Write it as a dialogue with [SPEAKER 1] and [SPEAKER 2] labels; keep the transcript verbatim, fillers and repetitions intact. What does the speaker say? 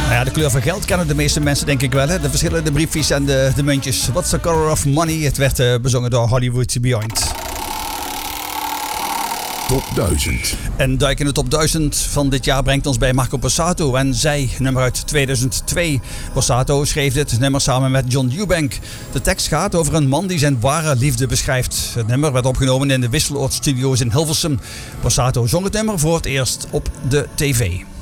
[SPEAKER 1] Nou ja, de kleur van geld kennen de meeste mensen denk ik wel. Hè? De verschillende briefjes en de, de muntjes. What's the color of money? Het werd uh, bezongen door Hollywood Beyond.
[SPEAKER 2] Top duizend.
[SPEAKER 1] En duik in de top duizend van dit jaar brengt ons bij Marco Borsato. En zij, nummer uit tweeduizend twee. Borsato schreef dit nummer samen met John Eubank. De tekst gaat over een man die zijn ware liefde beschrijft. Het nummer werd opgenomen in de Wisseloord Studios in Hilversum. Borsato zong het nummer voor het eerst op de tv.